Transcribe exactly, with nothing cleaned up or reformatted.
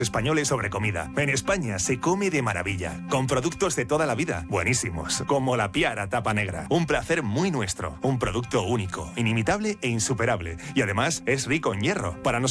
Españoles sobre comida. En España se come de maravilla, con productos de toda la vida, buenísimos, como la Piara Tapa Negra. Un placer muy nuestro, un producto único, inimitable e insuperable. Y además es rico en hierro. Para nosotros